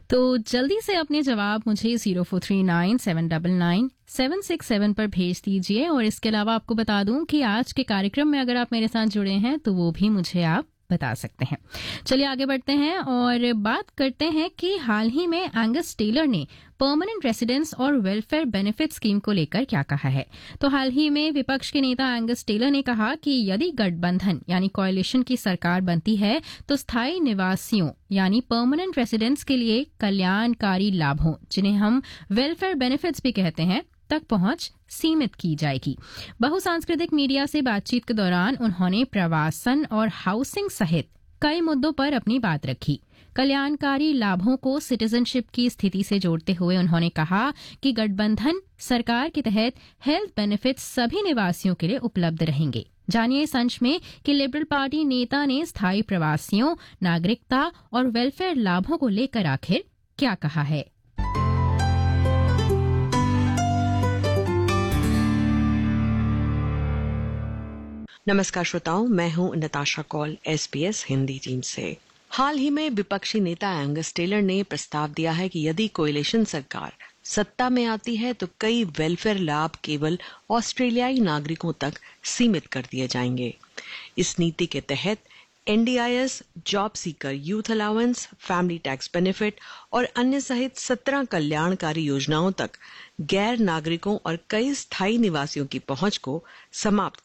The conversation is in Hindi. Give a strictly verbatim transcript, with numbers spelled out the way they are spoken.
तो जल्दी से अपने जवाब मुझे zero four three nine seven nine nine seven six seven पर भेज दीजिए। और इसके अलावा आपको बता दूं कि आज के कार्यक्रम में अगर आप मेरे साथ जुड़े हैं तो वो भी मुझे आप बता सकते हैं। चलिए आगे बढ़ते हैं और बात करते हैं कि हाल ही में एंगस टेलर ने परमानेंट रेसिडेंस और वेलफेयर बेनिफिट स्कीम को लेकर क्या कहा है। तो हाल ही में विपक्ष के नेता एंगस टेलर ने कहा कि यदि गठबंधन यानी कोalition की सरकार बनती है तो स्थायी निवासियों यानी परमानेंट रेसिडेंट्स के लिए कल्याणकारी लाभों, जिन्हें हम वेलफेयर बेनिफिट्स भी कहते हैं, तक पहुंच सीमित की जाएगी। बहुसांस्कृतिक मीडिया से बातचीत के दौरान उन्होंने प्रवासन और हाउसिंग सहित कई मुद्दों पर अपनी बात रखी। कल्याणकारी लाभों को सिटीजनशिप की स्थिति से जोड़ते हुए उन्होंने कहा कि गठबंधन सरकार के तहत हेल्थ बेनिफिट्स सभी निवासियों के लिए उपलब्ध रहेंगे। जानिए संच में कि लिबरल पार्टी नेता ने स्थायी प्रवासियों, नागरिकता और वेलफेयर लाभों को लेकर आखिर क्या कहा है। नमस्कार श्रोताओं, मैं हूं नताशा कौल एसबीएस हिंदी टीम से। हाल ही में विपक्षी नेता एंगस टेलर ने प्रस्ताव दिया है कि यदि कोalition सरकार सत्ता में आती है तो कई वेलफेयर लाभ केवल ऑस्ट्रेलियाई नागरिकों तक सीमित कर दिए जाएंगे। इस नीति के तहत NDIS, job seeker youth allowance, family tax benefit और अन्य सहित सत्रह कल्याणकारी योजनाओं तक गैर नागरिकों और कई स्थायी निवासियों की पहुंच को समाप्त